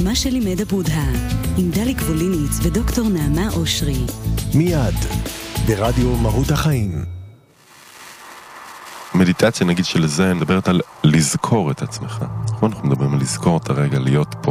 מה שלימד הבודה, עם דליק ווליניץ ודוקטור נעמה אושרי. מיד, ברדיו מהות החיים. מדיטציה, נגיד שלזה, מדברת על לזכור את עצמך. אנחנו מדברים על לזכור את הרגע, להיות פה.